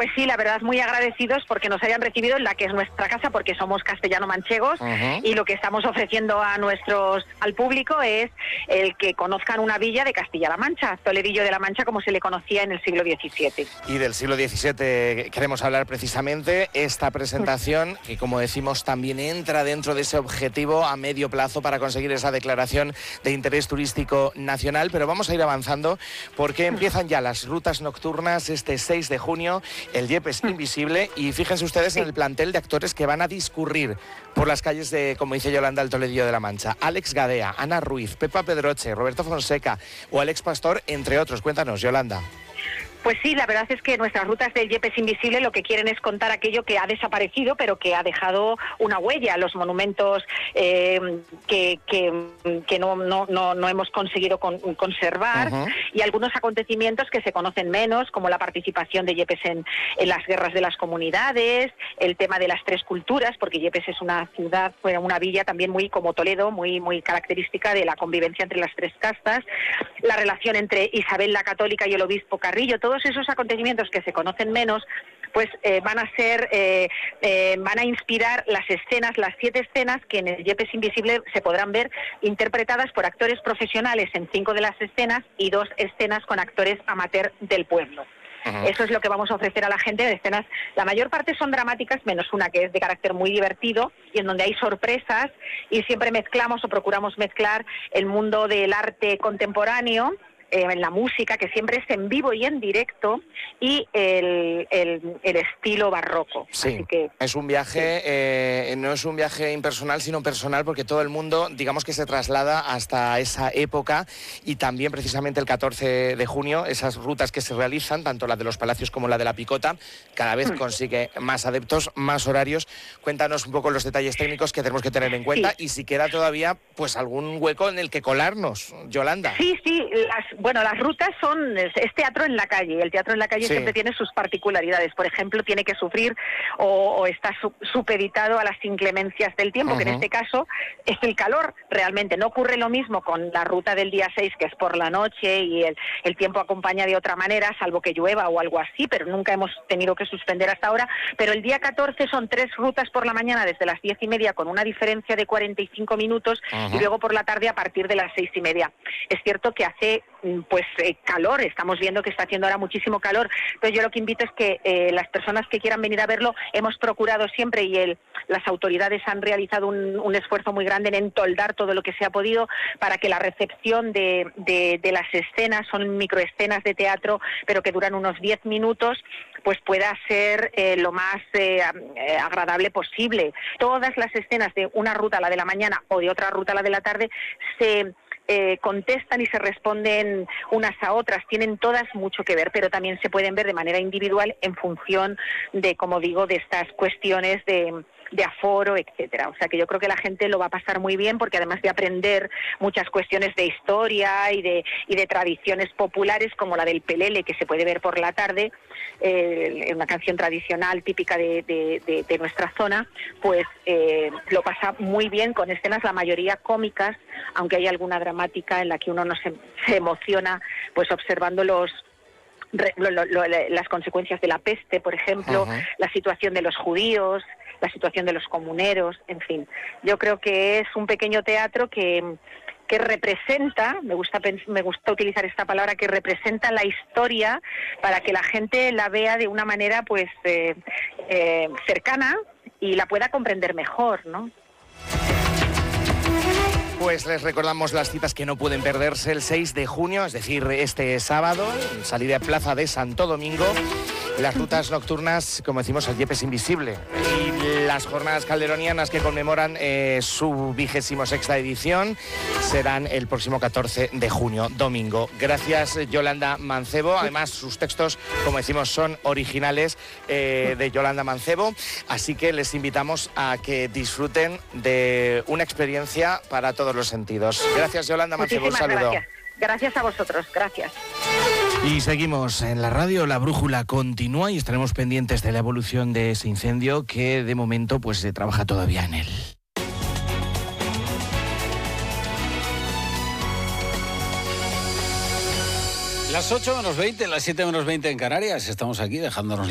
Pues sí, la verdad, muy agradecidos porque nos hayan recibido en la que es nuestra casa, porque somos castellano-manchegos, y lo que estamos ofreciendo al público es el que conozcan una villa de Castilla-La Mancha, Toledillo de la Mancha, como se le conocía en el siglo XVII. Y del siglo XVII queremos hablar precisamente, esta presentación, que como decimos también entra dentro de ese objetivo a medio plazo para conseguir esa declaración de interés turístico nacional, pero vamos a ir avanzando porque empiezan ya las rutas nocturnas este 6 de junio, el Yepes Invisible, y fíjense ustedes en el plantel de actores que van a discurrir por las calles de, como dice Yolanda, el Toledillo de la Mancha. Alex Gadea, Ana Ruiz, Pepa Pedroche, Roberto Fonseca o Alex Pastor, entre otros. Cuéntanos, Yolanda. Pues sí, la verdad es que nuestras rutas del Yepes Invisible lo que quieren es contar aquello que ha desaparecido, pero que ha dejado una huella, los monumentos que no hemos conseguido conservar, y algunos acontecimientos que se conocen menos, como la participación de Yepes en las guerras de las comunidades, el tema de las tres culturas, porque Yepes es una ciudad, una villa también muy como Toledo, muy característica de la convivencia entre las tres castas, la relación entre Isabel la Católica y el obispo Carrillo. Todos esos acontecimientos que se conocen menos, pues van a inspirar las escenas, las 7 escenas que en el Yepes Invisible se podrán ver interpretadas por actores profesionales en 5 de las escenas y 2 escenas con actores amateur del pueblo. Eso es lo que vamos a ofrecer a la gente de escenas. La mayor parte son dramáticas, menos una que es de carácter muy divertido y en donde hay sorpresas, y siempre mezclamos o procuramos mezclar el mundo del arte contemporáneo, en la música, que siempre es en vivo y en directo, y el estilo barroco. Sí, así que, es un viaje, sí. No es un viaje impersonal, sino personal, porque todo el mundo, digamos que se traslada hasta esa época, y también precisamente el 14 de junio, esas rutas que se realizan, tanto la de los Palacios como la de la Picota, cada vez consigue más adeptos, más horarios. Cuéntanos un poco los detalles técnicos que tenemos que tener en cuenta, y si queda todavía pues algún hueco en el que colarnos, Yolanda. Sí, las rutas es teatro en la calle, y el teatro en la calle siempre tiene sus particularidades. Por ejemplo, tiene que sufrir o está supeditado a las inclemencias del tiempo, que en este caso es el calor. Realmente no ocurre lo mismo con la ruta del día 6, que es por la noche, y el tiempo acompaña de otra manera, salvo que llueva o algo así, pero nunca hemos tenido que suspender hasta ahora. Pero el día 14 son 3 rutas por la mañana desde las 10:30, con una diferencia de 45 minutos, y luego por la tarde a partir de las 6:30. Es cierto que hace calor, estamos viendo que está haciendo ahora muchísimo calor, entonces yo lo que invito es que las personas que quieran venir a verlo, hemos procurado siempre, y las autoridades han realizado un esfuerzo muy grande en entoldar todo lo que se ha podido para que la recepción de las escenas, son microescenas de teatro, pero que duran unos 10 minutos, pues pueda ser lo más agradable posible. Todas las escenas de una ruta, la de la mañana, o de otra ruta, la de la tarde, se contestan y se responden unas a otras, tienen todas mucho que ver, pero también se pueden ver de manera individual en función de, como digo, de estas cuestiones de aforo, etcétera. O sea que yo creo que la gente lo va a pasar muy bien, porque además de aprender muchas cuestiones de historia y de tradiciones populares, como la del pelele, que se puede ver por la tarde, una canción tradicional típica de nuestra zona, pues lo pasa muy bien con escenas, la mayoría cómicas, aunque hay alguna dramática en la que uno no se emociona, pues observando las consecuencias de la peste, por ejemplo, la situación de los judíos, la situación de los comuneros, en fin. Yo creo que es un pequeño teatro que representa, me gusta utilizar esta palabra, que representa la historia para que la gente la vea de una manera pues cercana y la pueda comprender mejor, ¿no? Pues les recordamos las citas que no pueden perderse: el 6 de junio, es decir, este sábado, salida de Plaza de Santo Domingo, las rutas nocturnas, como decimos, el Yepes Invisible, y las jornadas calderonianas que conmemoran su 26ª edición serán el próximo 14 de junio, domingo. Gracias, Yolanda Mancebo. Además, sus textos, como decimos, son originales de Yolanda Mancebo, así que les invitamos a que disfruten de una experiencia para todos los sentidos. Gracias, Yolanda Mancebo. Un saludo. Gracias a vosotros. Gracias. Y seguimos en la radio, la brújula continúa y estaremos pendientes de la evolución de ese incendio, que de momento pues se trabaja todavía en él. Las 8 menos 20, las 7 menos 20 en Canarias. Estamos aquí dejándonos